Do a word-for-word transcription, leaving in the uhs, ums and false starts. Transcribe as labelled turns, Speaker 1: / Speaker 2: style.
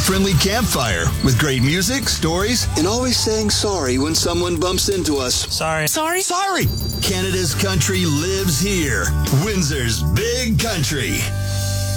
Speaker 1: kid-friendly campfire with great music, stories, and always saying sorry when someone bumps into us.
Speaker 2: Sorry.
Speaker 1: Sorry? Sorry. Canada's country lives here. Windsor's Big Country.